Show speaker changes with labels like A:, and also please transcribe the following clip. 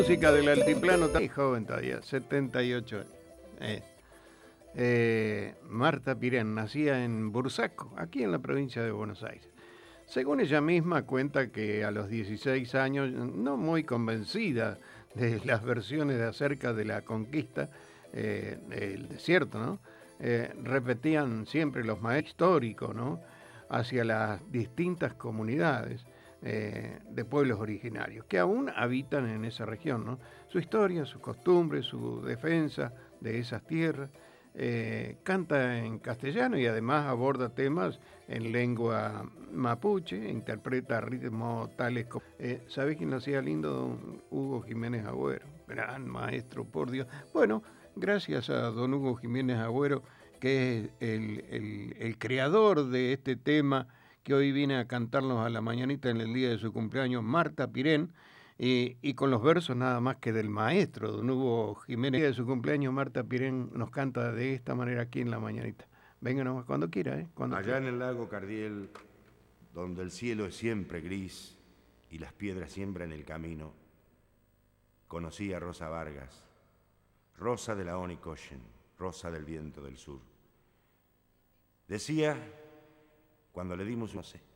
A: Música del altiplano, está muy joven todavía, 78 años. Marta Pirén nacía en Bursaco, aquí en la provincia de Buenos Aires. Según ella misma cuenta que a los 16 años, no muy convencida de las versiones de acerca de la conquista, el desierto, ¿no? Repetían siempre los maestros históricos, ¿no? Hacia las distintas comunidades de pueblos originarios que aún habitan en esa región, ¿no? Su historia, sus costumbres, su defensa de esas tierras. Canta en castellano y además aborda temas en lengua mapuche, interpreta ritmos tales como... ¿Sabés quién lo hacía lindo? Don Hugo Jiménez Agüero, gran maestro, por Dios. Bueno, gracias a don Hugo Jiménez Agüero, que es el creador de este tema que hoy viene a cantarnos a la mañanita en el día de su cumpleaños, Marta Pirén, y con los versos nada más que del maestro, don Hugo Jiménez. De su cumpleaños, Marta Pirén nos canta de esta manera aquí en la mañanita. Venga nomás, cuando quiera, ¿eh? Cuando
B: Allá
A: quiera.
B: en el lago Cardiel, donde el cielo es siempre gris y las piedras siembran el camino, conocí a Rosa Vargas, Rosa de la Onicochen, Rosa del viento del sur. Decía, cuando le dimos, no sé,